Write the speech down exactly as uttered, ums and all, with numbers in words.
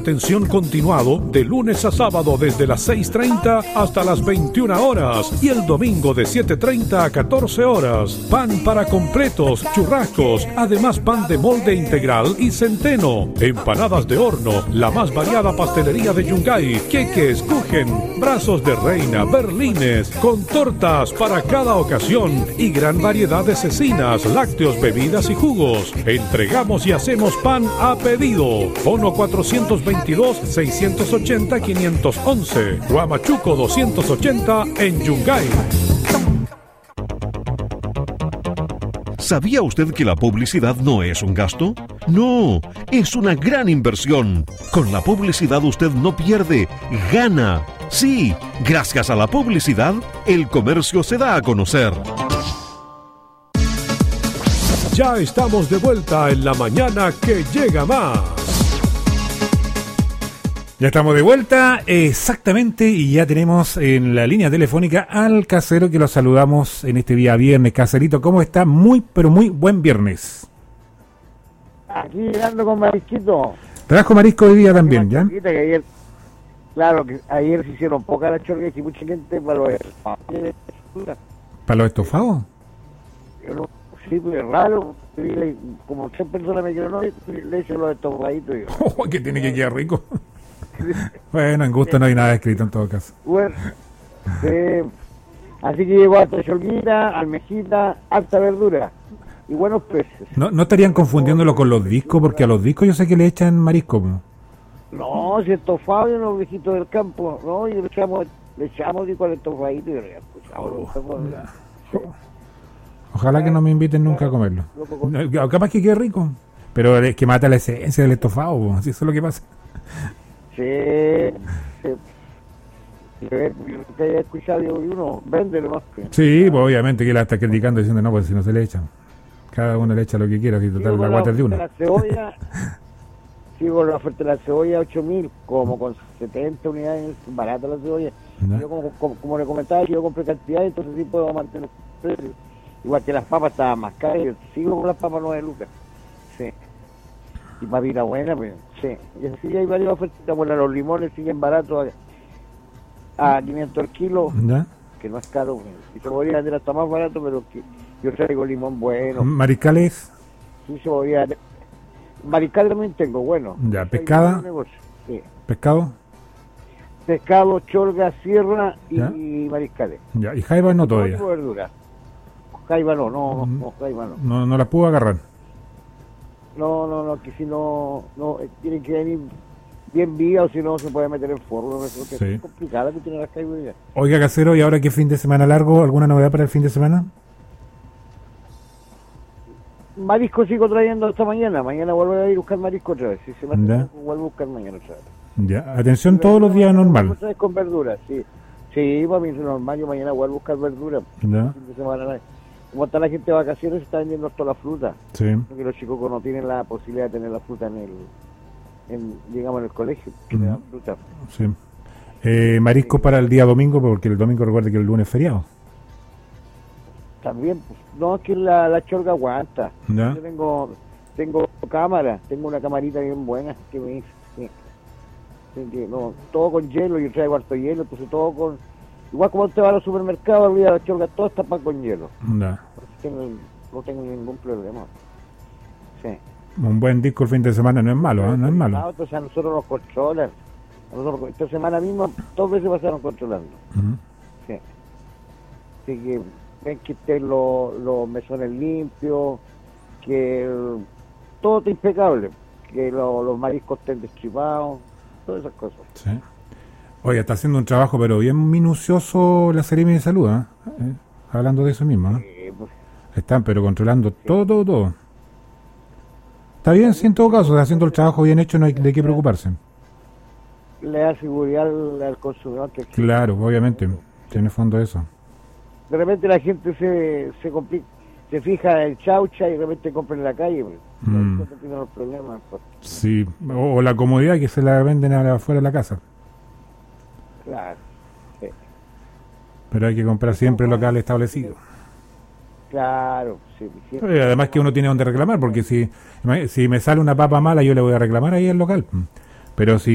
atención continuado de lunes a sábado desde las seis treinta hasta las veintiuna horas y el domingo de siete treinta a catorce horas. Pan para completos, churrascos, además pan de molde integral y centeno, empanadas de horno, la más variada pastelería de Yungay, queques, kuchen, brazos de reina, berlines, con tortas para cada ocasión y gran variedad de cecinas, lácteos, bebidas y jugos. Entregamos y hacemos pan a pedido. Bono cuatrocientos veintidós, seiscientos ochenta, quinientos once. Huamachuco doscientos ochenta en Yungay. ¿Sabía usted que la publicidad no es un gasto? No, es una gran inversión. Con la publicidad usted no pierde, gana. Sí, gracias a la publicidad, el comercio se da a conocer. Ya estamos de vuelta en la mañana que llega más. Ya estamos de vuelta, exactamente, y ya tenemos en la línea telefónica al casero que lo saludamos en este día viernes. Caserito, ¿cómo está? Muy, pero muy buen viernes. Aquí llegando con marisquito. Trabajo marisco hoy día también, ¿ya? Que ayer, claro, que ayer se hicieron pocas las chorgas y mucha gente para los estofados. ¿Para los estofados? Sí, pues es raro. Como tres personas me dijeron, no, le echo los estofaditos. Oh, que tiene que quedar rico. Bueno, en gusto no hay nada escrito en todo caso. Bueno, eh, así que llegó hasta cholguita, almejita, alta verdura y buenos peces. ¿No, ¿No estarían confundiéndolo con los discos? Porque a los discos yo sé que le echan marisco. No, si estofado y los viejitos del campo, no, y le echamos, le echamos disco al estofadito y le escuchamos. Ojalá que no me inviten nunca a comerlo. Capaz que quede rico, pero es que mata la esencia del estofado, así eso es lo que pasa. Sí, sí. Te he escuchado y uno vende lo más que... Sí, pues obviamente que la está criticando diciendo no, pues si no se le echan. Cada uno le echa lo que quiera, si total la guata es de uno. La cebolla, sigo la oferta de la cebolla ocho mil, como con setenta unidades, barata la cebolla. ¿No? Yo como, como, como le comentaba, yo compré cantidad, entonces sí puedo mantener el precio. Igual que las papas estaban más caras, yo sigo con las papas nueve lucas. Sí. Y papita buena, pues, sí. Y así hay varias ofertas. Bueno, los limones siguen baratos a, a quinientos el kilo, ¿ya? Que no es caro. Pues. Y se podría vender hasta más barato, pero que yo traigo limón bueno. ¿Mariscales? Sí, se podría. Mariscales también tengo, bueno. ¿Ya? ¿Pescada? Sí. ¿Pescado? Pescado, cholga, sierra y, y mariscales. Ya, ¿y jaiba no todavía? No, verdura. Jaiba no, no, no, no, jaiba no. No, no la puedo agarrar. No, no, no, que si no, no eh, tienen que venir bien vía o si no se puede meter en forno. No, sí. Es complicada que tiene las caídas. Oiga, casero, ¿y ahora qué fin de semana largo? ¿Alguna novedad para el fin de semana? Marisco sigo trayendo hasta mañana. Mañana vuelvo a ir a buscar marisco otra vez. Si se me hace, vuelvo a buscar mañana otra vez. Ya, atención todos los días normal. Otra vez con verduras, sí. Sí, para mí es normal. Yo mañana vuelvo a buscar verduras. Ya. Fin de semana, como está la gente de vacaciones, se está vendiendo toda la fruta. Sí. Porque los chicos no tienen la posibilidad de tener la fruta en el, en, digamos, en el colegio, que le dan fruta. Sí. Eh, marisco para el día domingo, porque el domingo recuerde que el lunes es feriado. También, pues, no, es que la, la cholga aguanta. ¿Ya? Yo tengo, tengo cámara, tengo una camarita bien buena que me dice, sí. Sí, no, todo con hielo, yo traigo harto hielo, entonces todo con... Igual como usted va a los supermercados, olvida la cholga, todo está para con hielo. No. Tengo, no tengo ningún problema. Sí. Un buen disco el fin de semana no es malo, ¿eh? No es malo. Ah, entonces a nosotros nos controlan. A nosotros, esta semana misma, dos veces pasaron controlando. Uh-huh. Sí. Así que ven que estén los, los mesones limpios, que todo está impecable, que lo, los mariscos estén destripados, todas esas cosas. Sí. Oye, está haciendo un trabajo pero bien minucioso la Seremi de Salud, ¿eh? ¿Eh? Hablando de eso mismo, ¿eh? Sí, pues. Están pero controlando sí. todo, todo, todo. Está bien, sí, en todo caso, haciendo el trabajo bien hecho no hay de qué preocuparse. Le da seguridad al, al consumidor. Que claro, obviamente, tiene fondo eso. De repente la gente se se complica, se fija en el chaucha y de repente compra en la calle, pues. Mm. No tienen los problemas. Pues. Sí, o, o la comodidad que se la venden afuera de la casa. Claro, sí. Pero hay que comprar siempre local establecido. Claro, sí. sí. Y además que uno tiene donde reclamar, porque si, si me sale una papa mala yo le voy a reclamar ahí al local. Pero si